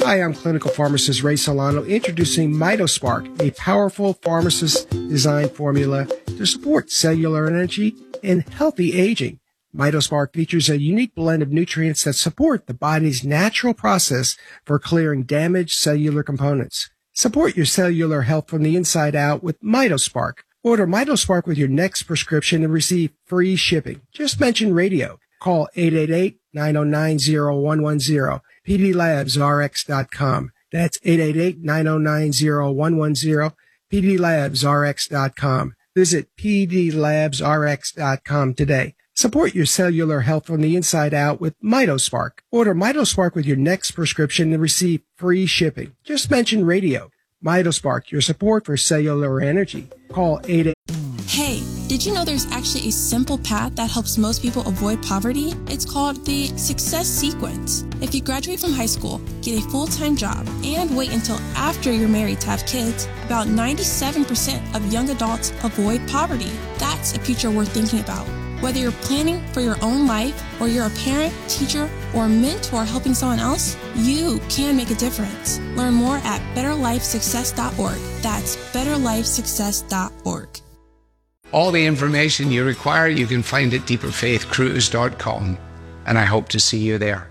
Hi, I'm clinical pharmacist Ray Solano, introducing MitoSpark, a powerful pharmacist-designed formula to support cellular energy and healthy aging. MitoSpark features a unique blend of nutrients that support the body's natural process for clearing damaged cellular components. Support your cellular health from the inside out with MitoSpark. Order MitoSpark with your next prescription and receive free shipping. Just mention radio. Call 888-909-0110, pdlabsrx.com. That's 888-909-0110, pdlabsrx.com. Visit pdlabsrx.com today. Support your cellular health from the inside out with MitoSpark. Order MitoSpark with your next prescription and receive free shipping. Just mention radio. MitoSpark, your support for cellular energy. Call 888. Hey, did you know there's actually a simple path that helps most people avoid poverty? It's called the Success Sequence. If you graduate from high school, get a full-time job, and wait until after you're married to have kids, about 97% of young adults avoid poverty. That's a future worth thinking about. Whether you're planning for your own life, or you're a parent, teacher, or mentor helping someone else, you can make a difference. Learn more at betterlifesuccess.org. That's betterlifesuccess.org. All the information you require, you can find at deeperfaithcruise.com, and I hope to see you there.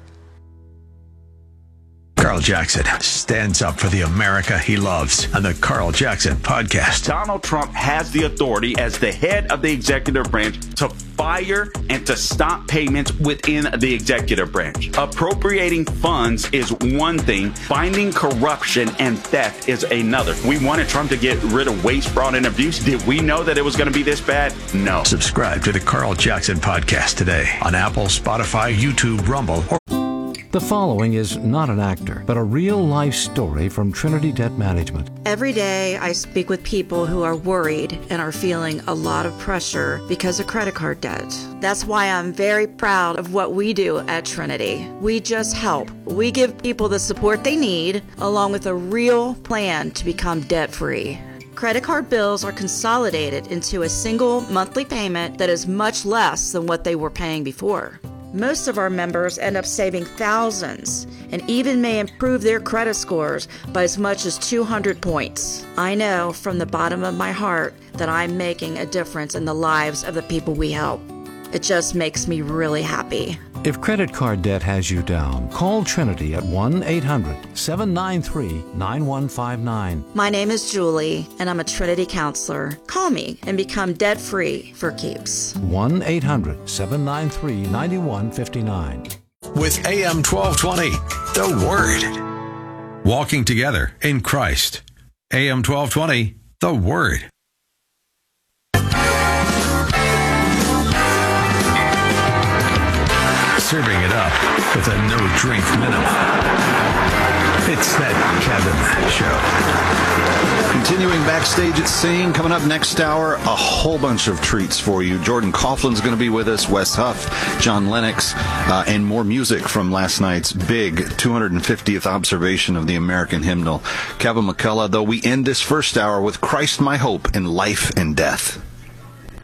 Carl Jackson stands up for the America he loves on the Carl Jackson Podcast. Donald Trump has the authority as the head of the executive branch to fire and to stop payments within the executive branch. Appropriating funds is one thing. Finding corruption and theft is another. We wanted Trump to get rid of waste, fraud, and abuse. Did we know that it was going to be this bad? No. Subscribe to the Carl Jackson Podcast today on Apple, Spotify, YouTube, Rumble, or... The following is not an actor, but a real-life story from Trinity Debt Management. Every day I speak with people who are worried and are feeling a lot of pressure because of credit card debt. That's why I'm very proud of what we do at Trinity. We just help. We give people the support they need, along with a real plan to become debt-free. Credit card bills are consolidated into a single monthly payment that is much less than what they were paying before. Most of our members end up saving thousands and even may improve their credit scores by as much as 200 points. I know from the bottom of my heart that I'm making a difference in the lives of the people we help. It just makes me really happy. If credit card debt has you down, call Trinity at 1-800-793-9159. My name is Julie, and I'm a Trinity counselor. Call me and become debt-free for keeps. 1-800-793-9159. With AM 1220, The Word. Walking together in Christ. AM 1220, The Word. Serving it up with a no-drink minimum. It's that Kevin Show. Continuing backstage at Sing, coming up next hour, a whole bunch of treats for you. Jordan Coughlin's going to be with us, Wes Huff, John Lennox, and more music from last night's big 250th observation of the American hymnal. Kevin McCullough, though, we end this first hour with Christ My Hope in Life and Death.